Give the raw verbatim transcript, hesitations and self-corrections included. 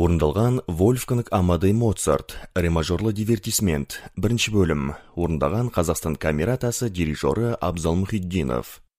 Орындалған Вольфганг Амадей Моцарт, ре мажорлы дивертисмент, бірінші бөлім. Орындаған Қазақстан камератасы дирижері Абзал Мұхитдинов.